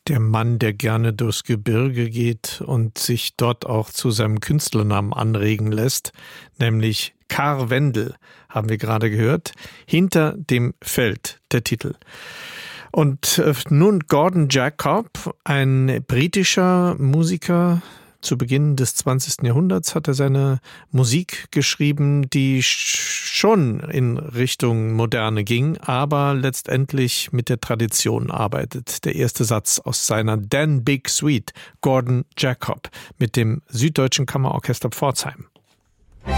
Der Mann, der gerne durchs Gebirge geht und sich dort auch zu seinem Künstlernamen anregen lässt, nämlich Karl Wendel, haben wir gerade gehört. Hinter dem Feld, der Titel. Und nun Gordon Jacob, ein britischer Musiker. Zu Beginn des 20. Jahrhunderts hat er seine Musik geschrieben, die schon in Richtung Moderne ging, aber letztendlich mit der Tradition arbeitet. Der erste Satz aus seiner Dan Big Suite, Gordon Jacob, mit dem Süddeutschen Kammerorchester Pforzheim.